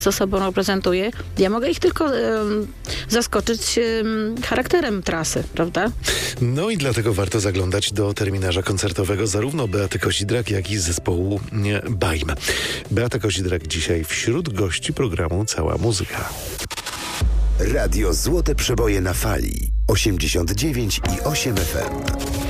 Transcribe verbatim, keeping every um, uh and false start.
co sobą reprezentuje. Ja mogę ich tylko um, zaskoczyć um, charakterem trasy, prawda? No i dlatego warto zaglądać do terminarza koncertowego zarówno Beaty Kozidrak, jak i zespołu nie, Bajm. Beata Kozidrak dzisiaj wśród gości programu Cała Muzyka. Radio Złote Przeboje na Fali osiemdziesiąt dziewięć i osiem F M.